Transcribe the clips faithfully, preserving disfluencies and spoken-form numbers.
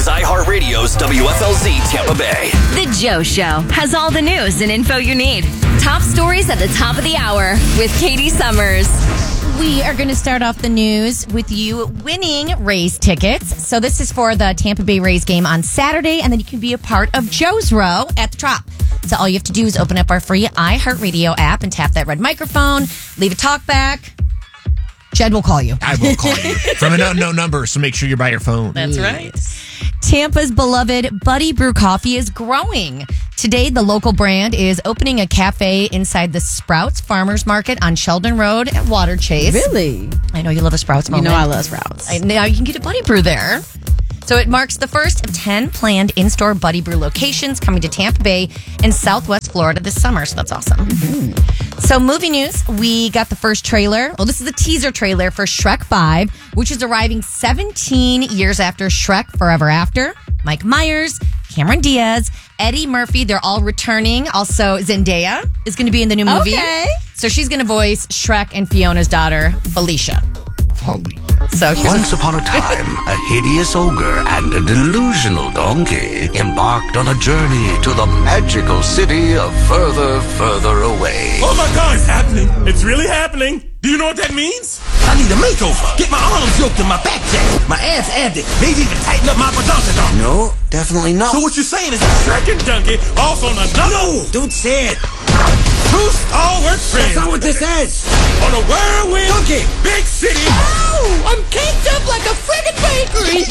is iHeartRadio's W F L Z Tampa Bay. The Joe Show has all the news and info you need. Top stories at the top of the hour with Katie Summers. We are going to start off the news with you winning Rays tickets. So this is for the Tampa Bay Rays game on Saturday, and then you can be a part of Joe's Row at the Trop. So all you have to do is open up our free iHeartRadio app and tap that red microphone, leave a talk back. Jed will call you. I will call you from an unknown number, so make sure you're by your phone. That's right. Tampa's beloved Buddy Brew Coffee is growing. Today, the local brand is opening a cafe inside the Sprouts Farmers Market on Sheldon Road at Water Chase. Really? I know you love a Sprouts moment. You know I love Sprouts. I, now you can get a Buddy Brew there. So it marks the first of ten planned in-store Buddy Brew locations coming to Tampa Bay and Southwest Florida this summer. So that's awesome. Mm-hmm. So movie news, we got the first trailer. Well, this is the teaser trailer for Shrek five, which is arriving seventeen years after Shrek Forever After. Mike Myers, Cameron Diaz, Eddie Murphy, they're all returning. Also, Zendaya is going to be in the new movie. Okay. So she's going to voice Shrek and Fiona's daughter, Felicia. Holy. So Once upon a time, a hideous ogre and a delusional donkey embarked on a journey to the magical city of Further, Further Away. Oh my God, it's happening. It's really happening. Do you know what that means? I need a makeover. Get my arms yoked and my back jacked, my ass added, maybe even tighten up my badonkadonk. No, definitely not. So what you're saying is Shrek and Donkey off on another... No, don't say it. Two stalwart friends. That's not what this is. On a whirlwind, Donkey. big city. Oh, I'm caked up like a friggin' bakery.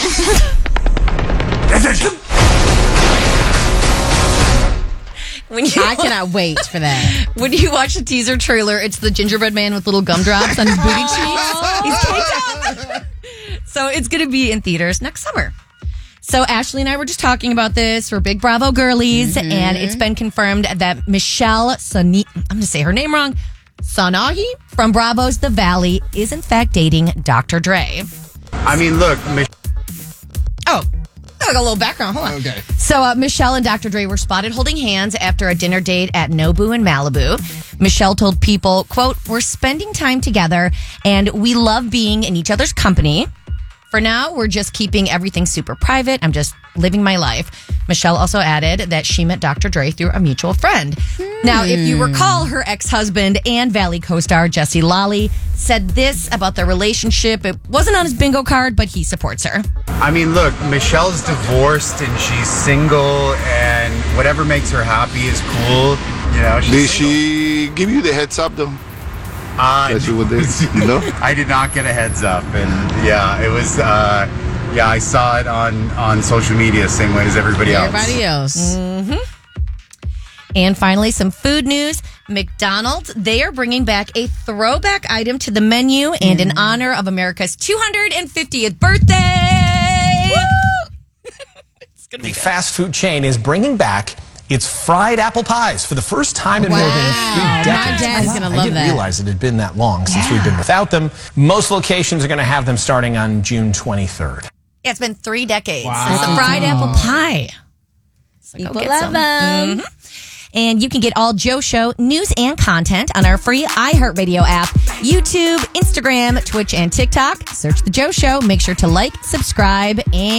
When you, I cannot wait for that. when you watch the teaser trailer, it's the gingerbread man with little gumdrops on his booty cheeks. He's caked up. So it's going to be in theaters next summer. So Ashley and I were just talking about this. We're big Bravo girlies, mm-hmm. and it's been confirmed that Michelle Sani- I'm going to say her name wrong, Sanahi from Bravo's The Valley is in fact dating Doctor Dre. I mean, look, Mich- Oh, I got a little background. Hold on. Okay. So uh, Michelle and Doctor Dre were spotted holding hands after a dinner date at Nobu in Malibu. Michelle told People, quote, "We're spending time together and we love being in each other's company. For now, we're just keeping everything super private. I'm just living my life." Michelle also added that she met Doctor Dre through a mutual friend. Hmm. Now, if you recall, her ex-husband and Valley co-star Jesse Lally said this about their relationship. It wasn't on his bingo card, but he supports her. I mean, look, Michelle's divorced and she's single, and whatever makes her happy is cool. You know, she's Did single. she give you the heads up, though? Uh, That you would do, you know? I did not get a heads up, and yeah, it was. Uh, yeah, I saw it on on social media, same way as everybody else. Everybody else. Mm-hmm. And finally, some food news. McDonald's, they are bringing back a throwback item to the menu, and in honor of America's two hundred fiftieth birthday. It's gonna be The good. fast food chain is bringing back its fried apple pies for the first time in more than three My decades. dad's gonna I love didn't that. realize it had been that long since we've been without them. Most locations are going to have them starting on June twenty-third. Yeah, it's been three decades since the fried apple pie. So go People get love some. them. Mhm. And you can get all Joe Show news and content on our free iHeartRadio app, YouTube, Instagram, Twitch, and TikTok. Search The Joe Show. Make sure to like, subscribe, and